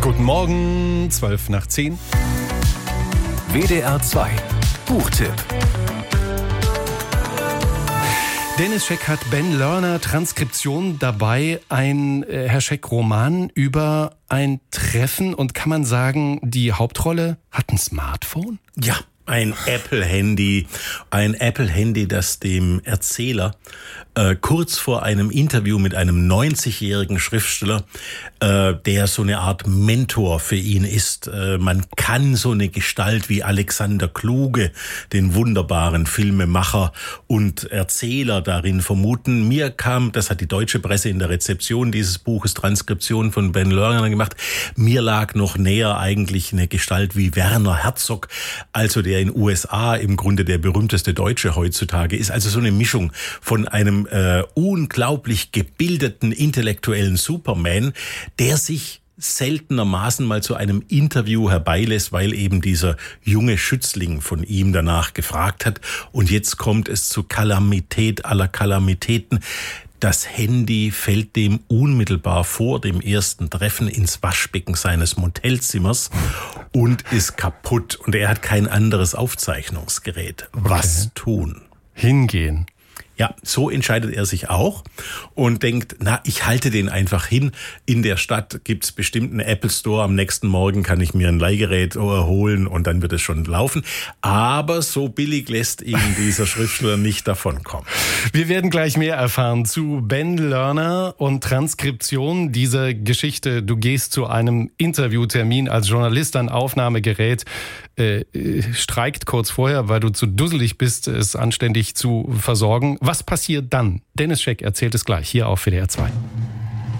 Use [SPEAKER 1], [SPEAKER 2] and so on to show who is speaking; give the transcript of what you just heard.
[SPEAKER 1] Guten Morgen, 12:10.
[SPEAKER 2] WDR 2 Buchtipp.
[SPEAKER 1] Dennis Scheck hat Ben Lerner Transkription dabei, ein Herr Scheck Roman über ein Treffen, und kann man sagen, die Hauptrolle hat ein Smartphone?
[SPEAKER 3] Ja, ein Apple-Handy, das dem Erzähler kurz vor einem Interview mit einem 90-jährigen Schriftsteller, der so eine Art Mentor für ihn ist. Man kann so eine Gestalt wie Alexander Kluge, den wunderbaren Filmemacher und Erzähler, darin vermuten. Mir kam, das hat die deutsche Presse in der Rezeption dieses Buches Transkription von Ben Lerner gemacht, mir lag noch näher eigentlich eine Gestalt wie Werner Herzog, also der in USA im Grunde der berühmteste Deutsche heutzutage ist. Also so eine Mischung von einem unglaublich gebildeten intellektuellen Superman, der sich seltenermaßen mal zu einem Interview herbeilässt, weil eben dieser junge Schützling von ihm danach gefragt hat. Und jetzt kommt es zu Kalamität aller Kalamitäten. Das Handy fällt dem unmittelbar vor dem ersten Treffen ins Waschbecken seines Motelzimmers und ist kaputt. Und er hat kein anderes Aufzeichnungsgerät. Was tun?
[SPEAKER 1] Hingehen.
[SPEAKER 3] Ja, so entscheidet er sich auch und denkt, ich halte den einfach hin. In der Stadt gibt's bestimmt einen Apple Store. Am nächsten Morgen kann ich mir ein Leihgerät holen und dann wird es schon laufen. Aber so billig lässt ihn dieser Schriftsteller nicht davonkommen.
[SPEAKER 1] Wir werden gleich mehr erfahren zu Ben Lerner und Transkription dieser Geschichte. Du gehst zu einem Interviewtermin als Journalist, ein Aufnahmegerät streikt kurz vorher, weil du zu dusselig bist, es anständig zu versorgen. Was passiert dann? Dennis Scheck erzählt es gleich hier auf WDR 2.